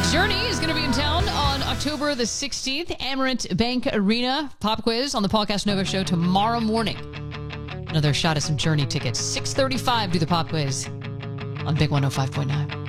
Journey is going to be in town on October the 16th. Amerant Bank Arena pop quiz on the Podcast Nova show tomorrow morning. Another shot at some Journey tickets. 6:35 do the pop quiz on Big 105.9.